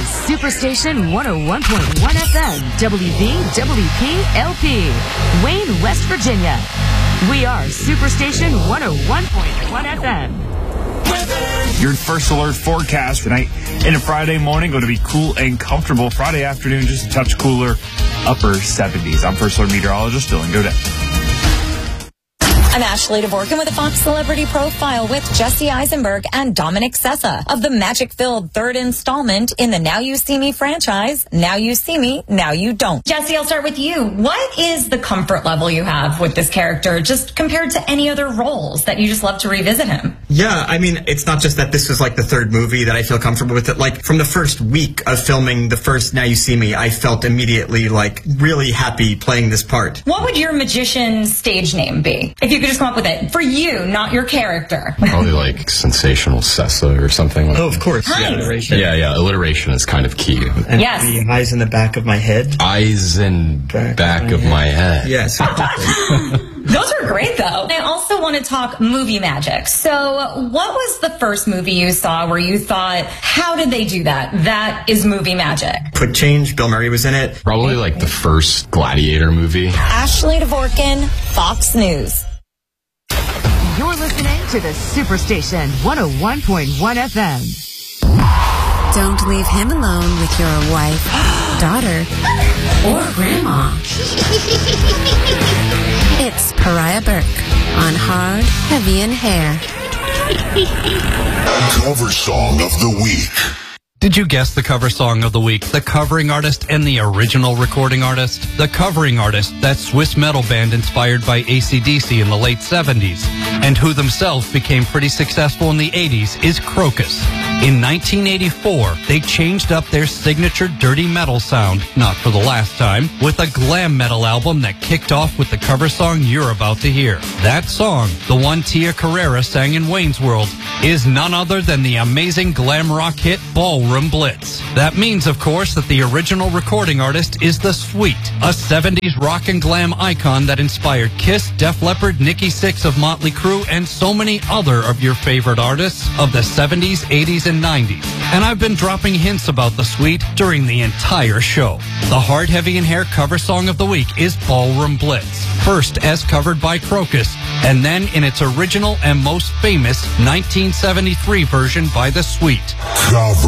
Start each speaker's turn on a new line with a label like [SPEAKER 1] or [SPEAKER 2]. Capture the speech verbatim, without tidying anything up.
[SPEAKER 1] Superstation one oh one point one F M, W V W P L P, Wayne, West Virginia. We are Superstation one oh one point one F M.
[SPEAKER 2] Your first alert forecast tonight and a Friday morning going to be cool and comfortable. Friday afternoon, just a touch cooler, upper seventies. I'm first alert meteorologist Dylan Godet.
[SPEAKER 3] I'm Ashley DeVorkin with a Fox Celebrity Profile with Jesse Eisenberg and Dominic Sessa of the magic-filled third installment in the Now You See Me franchise, Now You See Me, Now You Don't. Jesse, I'll start with you. What is the comfort level you have with this character, just compared to any other roles that you just love to revisit him?
[SPEAKER 4] Yeah, I mean, it's not just that this is like the third movie that I feel comfortable with it. Like, from the first week of filming the first Now You See Me, I felt immediately, like, really happy playing this part.
[SPEAKER 3] What would your magician stage name be? If you could just come up with it. For you, not your character.
[SPEAKER 5] Probably like Sensational Sessa or something like that.
[SPEAKER 4] Oh, of course.
[SPEAKER 3] Nice.
[SPEAKER 4] Yeah, alliteration.
[SPEAKER 5] Yeah, yeah, alliteration is kind of key.
[SPEAKER 4] And
[SPEAKER 3] Yes.
[SPEAKER 4] the eyes in the back of my head.
[SPEAKER 5] Eyes in back, back of my head.
[SPEAKER 4] Yes.
[SPEAKER 3] Those are great, though. I also want to talk movie magic. So what was the first movie you saw where you thought, how did they do that? That is movie magic.
[SPEAKER 4] Quick Change, Bill Murray was in it.
[SPEAKER 5] Probably like the first Gladiator movie.
[SPEAKER 3] Ashley DeVorkin, Fox News.
[SPEAKER 1] You're listening to the Superstation one oh one point one F M.
[SPEAKER 6] Don't leave him alone with your wife, daughter, or grandma. It's Pariah Burke on Hard, Heavy, and Hair.
[SPEAKER 7] Cover Song of the Week.
[SPEAKER 8] Did you guess the cover song of the week? The covering artist and the original recording artist? The covering artist, that Swiss metal band inspired by A C D C in the late seventies, and who themselves became pretty successful in the eighties, is Krokus. In nineteen eighty-four, they changed up their signature dirty metal sound, not for the last time, with a glam metal album that kicked off with the cover song you're about to hear. That song, the one Tia Carrera sang in Wayne's World, is none other than the amazing glam rock hit Ballroom Blitz. That means, of course, that the original recording artist is The Sweet, a seventies rock and glam icon that inspired Kiss, Def Leppard, Nikki Sixx of Motley Crue, and so many other of your favorite artists of the seventies, eighties, and nineties. And I've been dropping hints about The Sweet during the entire show. The Hard, Heavy, and Hair cover song of the week is Ballroom Blitz, first as covered by Krokus, and then in its original and most famous nineteen seventy-three version by The Sweet.
[SPEAKER 7] Cover